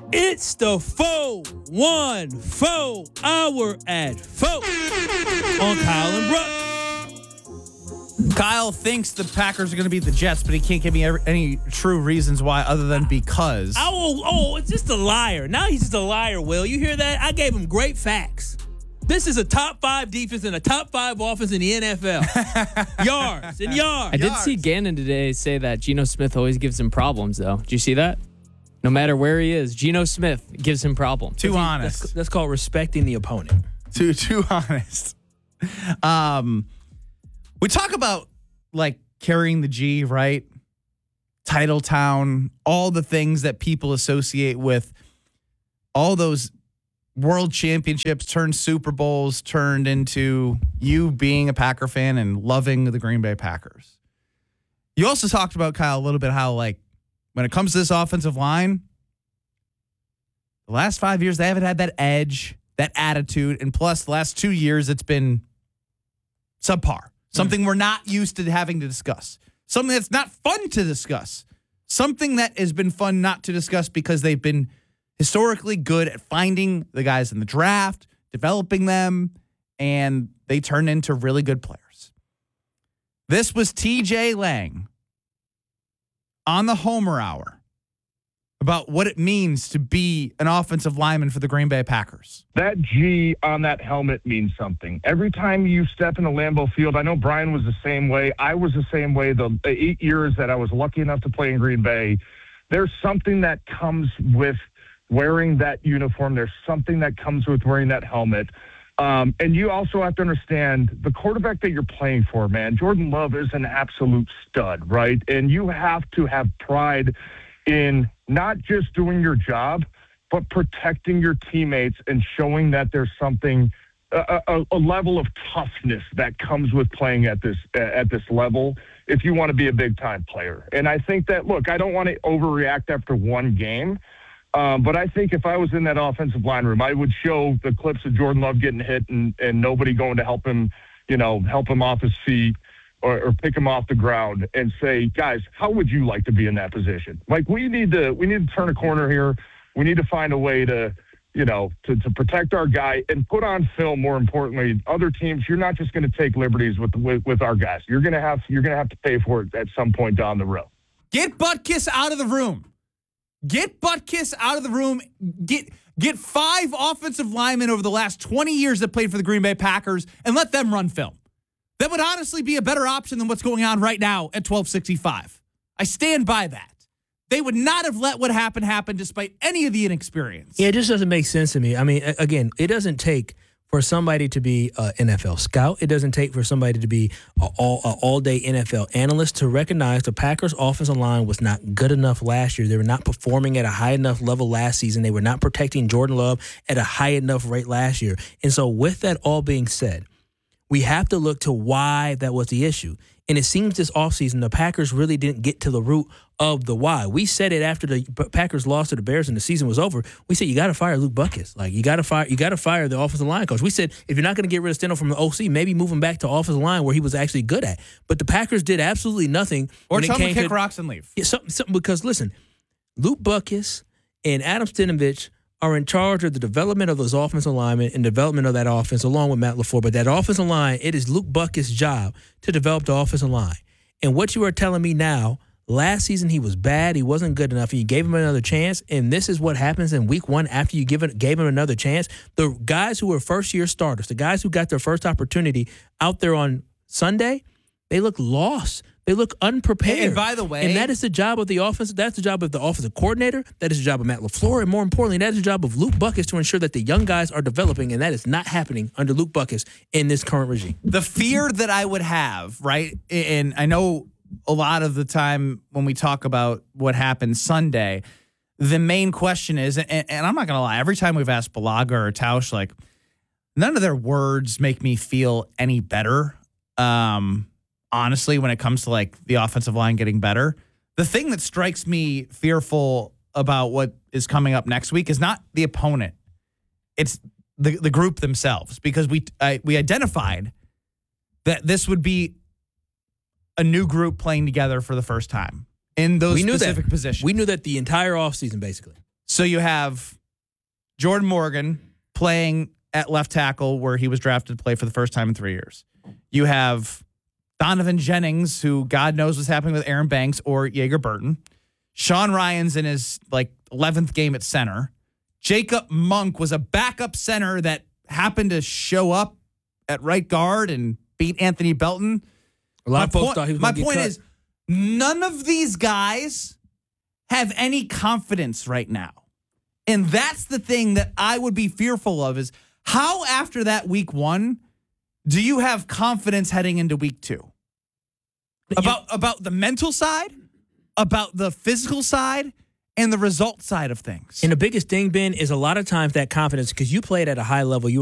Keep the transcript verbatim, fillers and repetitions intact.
It's the four one four hour at four on Kyle and Brooks. Kyle thinks the Packers are going to beat the Jets, but he can't give me any true reasons why other than because. Oh, oh, it's just a liar. Now he's just a liar, Will. You hear that? I gave him great facts. This is a top five defense and a top five offense in the N F L. Yards and yards. I did yards. see Gannon today say that Geno Smith always gives him problems, though. Did you see that? No matter where he is, Geno Smith gives him problems. Too honest. That's, that's called respecting the opponent. Too too honest. Um, we talk about like carrying the G, right? Titletown, all the things that people associate with all those world championships turned Super Bowls turned into you being a Packer fan and loving the Green Bay Packers. You also talked about, Kyle, a little bit how like when it comes to this offensive line, the last five years, they haven't had that edge, that attitude. And plus, the last two years, it's been subpar. Something mm. we're not used to having to discuss. Something that's not fun to discuss. Something that has been fun not to discuss because they've been historically good at finding the guys in the draft, developing them, and they turn into really good players. This was T J Lang on the Homer Hour about what it means to be an offensive lineman for the Green Bay Packers. That G on that helmet means something. Every time you step in a Lambeau Field, I know Brian was the same way. I was the same way. The eight years that I was lucky enough to play in Green Bay, there's something that comes with wearing that uniform. There's something that comes with wearing that helmet. Um, and you also have to understand the quarterback that you're playing for, man. Jordan Love is an absolute stud, right? And you have to have pride in not just doing your job, but protecting your teammates and showing that there's something, a, a, a level of toughness that comes with playing at this at this level if you want to be a big-time player. And I think that, look, I don't want to overreact after one game, Um, but I think if I was in that offensive line room, I would show the clips of Jordan Love getting hit and, and nobody going to help him, you know, help him off his feet or, or pick him off the ground and say, guys, how would you like to be in that position? Like we need to, we need to turn a corner here. We need to find a way to, you know, to, to protect our guy and put on film. More importantly, other teams, you're not just going to take liberties with, with, with our guys. You're going to have, you're going to have to pay for it at some point down the road. Get Butkus out of the room. Get Butkus out of the room. Get get five offensive linemen over the last twenty years that played for the Green Bay Packers and let them run film. That would honestly be a better option than what's going on right now at twelve sixty-five. I stand by that. They would not have let what happened happen despite any of the inexperience. Yeah, it just doesn't make sense to me. I mean, again, it doesn't take for somebody to be an N F L scout. It doesn't take for somebody to be an all, a all-day N F L analyst to recognize the Packers' offensive line was not good enough last year. They were not performing at a high enough level last season. They were not protecting Jordan Love at a high enough rate last year. And so with that all being said, we have to look to why that was the issue. And it seems this offseason, the Packers really didn't get to the root of the why. We said it after the Packers lost to the Bears and the season was over. We said, you got to fire Luke Butkus. Like, you got to fire you got to fire the offensive line coach. We said, if you're not going to get rid of Steno from the O C, maybe move him back to offensive line where he was actually good at. But the Packers did absolutely nothing. Or tell him to kick to, rocks and leave. Yeah, something, something, because, listen, Luke Butkus and Adam Stenavich are in charge of the development of those offensive linemen and development of that offense along with Matt LaFleur. But that offensive line, it is Luke Butkus' job to develop the offensive line. And what you are telling me now, last season he was bad, he wasn't good enough, and you gave him another chance, and this is what happens in week one after you give it, gave him another chance. The guys who were first-year starters, the guys who got their first opportunity out there on Sunday, they look lost. They look unprepared. And by the way, and that is the job of the offense. That's the job of the offensive coordinator. That is the job of Matt LaFleur. And more importantly, that is the job of Luke Butkus to ensure that the young guys are developing. And that is not happening under Luke Butkus in this current regime. The fear that I would have, right? And I know a lot of the time when we talk about what happened Sunday, the main question is, and, and I'm not going to lie, every time we've asked Balaga or Tausch, like, none of their words make me feel any better. Um, honestly, when it comes to like the offensive line getting better, the thing that strikes me fearful about what is coming up next week is not the opponent. It's the, the group themselves, because we, I, we identified that this would be a new group playing together for the first time in those we knew specific that. positions. We knew that the entire offseason, basically. So So you have Jordan Morgan playing at left tackle where he was drafted to play for the first time in three years. You have Donovan Jennings, who God knows what's happening with Aaron Banks or Jaeger Burton. Sean Ryan's in his like eleventh game at center. Jacob Monk was a backup center that happened to show up at right guard and beat Anthony Belton. A lot my of folks point, thought he was my going to get point cut. is, none of these guys have any confidence right now. And that's the thing that I would be fearful of is how after that week one do you have confidence heading into week two? About, about the mental side, about the physical side, and the result side of things. And the biggest thing, Ben, is a lot of times that confidence, because you played at a high level, you